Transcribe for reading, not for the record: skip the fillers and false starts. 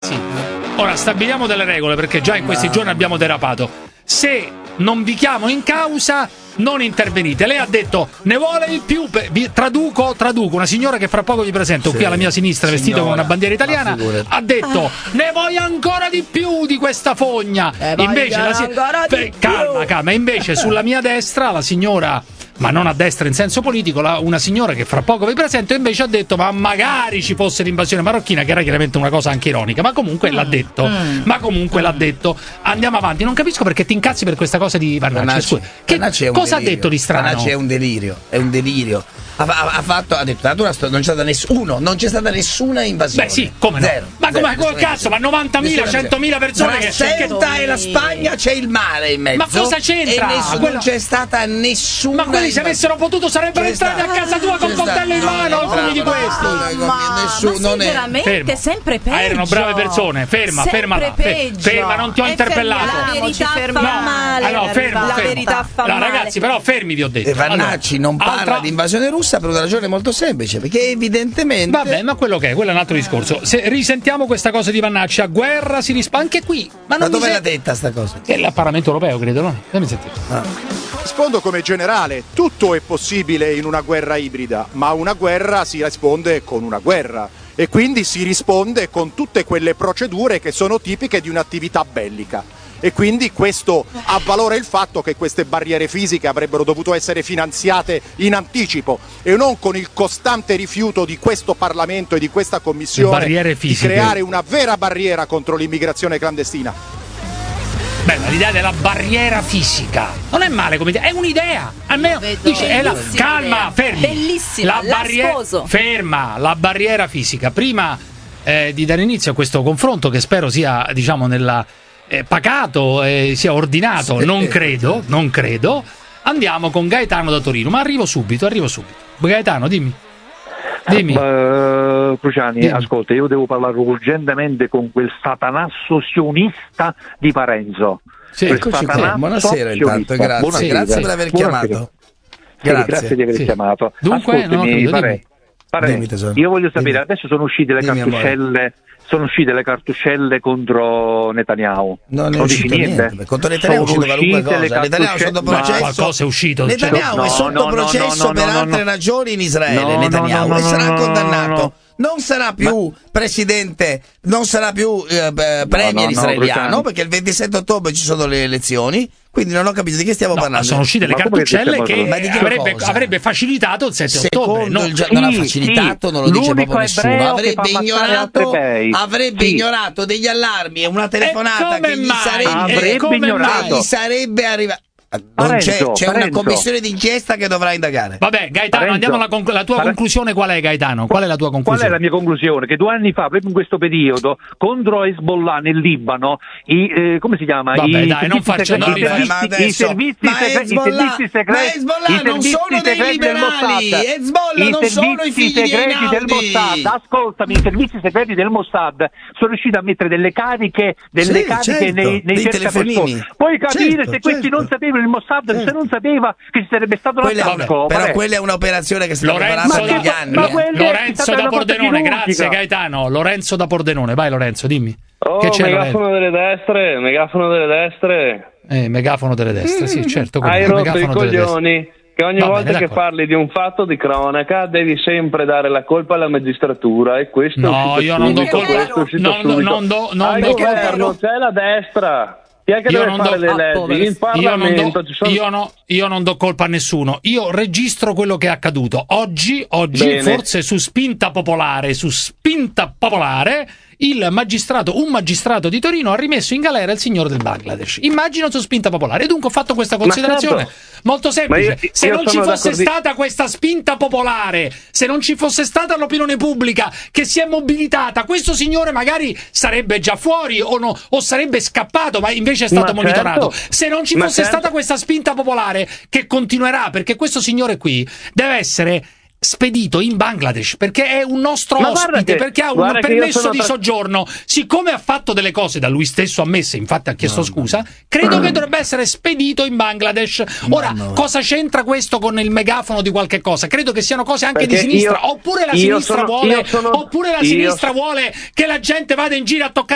Ragazzi, ora stabiliamo delle regole, perché già in questi giorni abbiamo derapato. Se non vi chiamo in causa, non intervenite. Lei ha detto ne vuole di più. Traduco una signora che fra poco vi presento qui alla mia sinistra, vestita con una bandiera italiana, ha detto ne voglio ancora di più di questa fogna. Invece calma, invece sulla mia destra la signora, ma non a destra in senso politico, una signora che fra poco vi presento invece ha detto ma magari ci fosse l'invasione marocchina, che era chiaramente una cosa anche ironica, ma comunque l'ha detto. Andiamo avanti. Non capisco perché ti incazzi per questa cosa di Vannacci. Cosa ha detto di strano? Vannacci è un delirio. Ha detto non c'è stata nessuna invasione. Beh sì, come no? Zero. Ma come cazzo? Ma 90.000, 100.000 persone che Ceuta e la Spagna c'è il mare in mezzo. Ma cosa c'entra? Non c'è stata nessuna. Ma quelli se avessero potuto sarebbero entrati a casa tua con coltello in mano, alcuni di questi. Ma veramente sempre peggio. Erano brave persone. Ferma, non ti ho interpellato. La verità fa male. La verità fa male. Ragazzi, però fermi, vi ho detto. Vannacci non parla di invasione russa per una ragione molto semplice, perché evidentemente vabbè, ma quello è un altro discorso. Se risentiamo questa cosa di Vannacci, a guerra si risponde anche qui. Ma dove l'ha detta sta cosa? È il Parlamento europeo, credo, no? Fammi sentire. Rispondo come generale: tutto è possibile in una guerra ibrida, ma una guerra si risponde con una guerra e quindi si risponde con tutte quelle procedure che sono tipiche di un'attività bellica. E quindi questo avvalora il fatto che queste barriere fisiche avrebbero dovuto essere finanziate in anticipo e non con il costante rifiuto di questo Parlamento e di questa Commissione di creare una vera barriera contro l'immigrazione clandestina. Bella l'idea della barriera fisica, non è male come idea, è un'idea. Almeno dice calma, fermi. Bellissima, la barriera fisica. Prima di dare inizio a questo confronto, che spero sia, diciamo, nella pacato, sia ordinato, non credo. Andiamo con Gaetano da Torino, ma arrivo subito. Gaetano, dimmi. Cruciani, dimmi. Ascolta, io devo parlare urgentemente con quel satanasso sionista di Parenzo. Eccoci qua. Buonasera intanto, grazie per aver chiamato. Grazie di aver chiamato. Dunque, Ascoltami, io voglio sapere, adesso sono uscite le cartuccelle contro Netanyahu. Non è uscito niente. Contro Netanyahu è uscito qualunque cosa. Netanyahu è sotto processo. Qualcosa è uscito. Netanyahu è sotto processo per altre ragioni in Israele. Netanyahu e sarà condannato. Non sarà più presidente, non sarà più premier israeliano, perché il 27 ottobre ci sono le elezioni. Quindi non ho capito di che stiamo parlando. Sono uscite le cartuccelle che avrebbe facilitato il 7 ottobre. Non ha facilitato, non lo dice proprio nessuno. Avrebbe ignorato degli allarmi e una telefonata che gli sarebbe arrivata. C'è una commissione d'inchiesta che dovrà indagare. Vabbè, Gaetano, andiamo alla tua conclusione. Qual è, Gaetano? Qual è la tua conclusione? Qual è la mia conclusione? Che 2 anni fa, proprio in questo periodo, contro Hezbollah nel Libano, come si chiama? I servizi segreti non sono dei liberali. Hezbollah non sono i figli del Mossad. Ascoltami, i servizi segreti del Mossad sono riusciti a mettere delle cariche nei cercapersone. Puoi capire se questi non sapevano il Mossad, se non sapeva che ci sarebbe stato l'attacco. Però quella è un'operazione che si sta preparando negli anni. Lorenzo da Pordenone, grazie Gaetano. Lorenzo da Pordenone, vai Lorenzo, dimmi. Che c'è, megafono delle destre. Megafono delle destre, sì, certo. Hai rotto i coglioni che ogni volta che parli di un fatto di cronaca devi sempre dare la colpa alla magistratura, e questo io non do colpa. Non c'è la destra. Chi è che deve fare le leggi? In Parlamento ci sono... Io non do colpa a nessuno. Io registro quello che è accaduto. Oggi forse su spinta popolare, un magistrato di Torino ha rimesso in galera il signor del Bangladesh. Immagino su spinta popolare. E dunque ho fatto questa considerazione molto semplice. Se non ci fosse stata questa spinta popolare, se non ci fosse stata l'opinione pubblica che si è mobilitata, questo signore magari sarebbe già fuori o sarebbe scappato, ma invece è stato monitorato. Se non ci fosse stata questa spinta popolare, che continuerà, perché questo signore qui deve essere spedito in Bangladesh perché è un nostro ospite, perché ha un permesso di soggiorno. Siccome ha fatto delle cose da lui stesso ammesse, infatti ha chiesto scusa, credo che dovrebbe essere spedito in Bangladesh. Ora, cosa c'entra questo con il megafono di qualche cosa? Credo che siano cose anche di sinistra, oppure la sinistra vuole che la gente vada in giro a toccare